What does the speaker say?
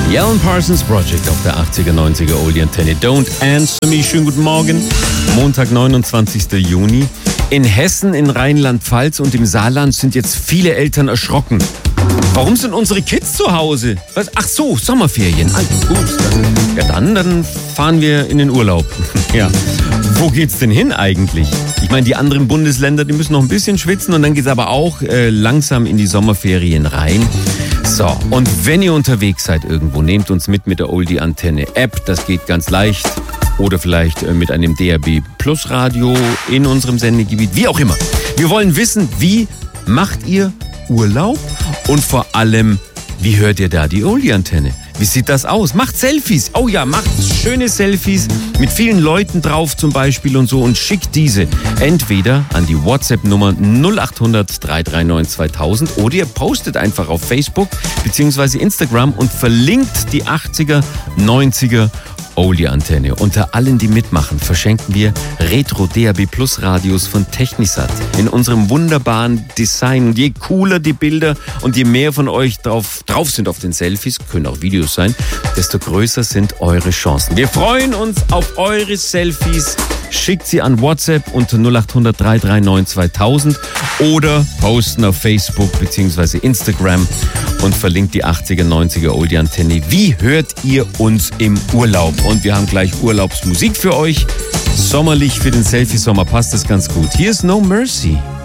The Alan Parsons Project auf der 80er, 90er Oldie Antenne. Don't Answer Me. Schönen guten Morgen. Montag, 29. Juni. In Hessen, in Rheinland-Pfalz und im Saarland sind jetzt viele Eltern erschrocken. Warum sind unsere Kids zu Hause? Was? Ach so, Sommerferien. Ah, gut, dann fahren wir in den Urlaub. Ja. Wo geht's denn hin eigentlich? Ich meine, die anderen Bundesländer, die müssen noch ein bisschen schwitzen und dann geht's aber auch langsam in die Sommerferien rein. So, und wenn ihr unterwegs seid irgendwo, nehmt uns mit der Oldie Antenne App. Das geht ganz leicht. Oder vielleicht mit einem DAB Plus Radio in unserem Sendegebiet. Wie auch immer. Wir wollen wissen, wie macht ihr Urlaub? Und vor allem, wie hört ihr da die Oldie Antenne? Wie sieht das aus? Macht Selfies. Oh ja, macht schöne Selfies mit vielen Leuten drauf zum Beispiel und so und schickt diese entweder an die WhatsApp-Nummer 0800 339 2000 oder ihr postet einfach auf Facebook bzw. Instagram und verlinkt die 80er, 90er Oldie Antenne. Unter allen, die mitmachen, verschenken wir Retro DAB Plus Radios von Technisat in unserem wunderbaren Design. Und je cooler die Bilder und je mehr von euch drauf sind auf den Selfies, können auch Videos sein, desto größer sind eure Chancen. Wir freuen uns auf eure Selfies. Schickt sie an WhatsApp unter 0800 339 2000 oder posten auf Facebook bzw. Instagram und verlinkt die 80er, 90er Oldie Antenne. Wie hört ihr uns im Urlaub? Und wir haben gleich Urlaubsmusik für euch. Sommerlich für den Selfie-Sommer passt das ganz gut. Hier ist No Mercy.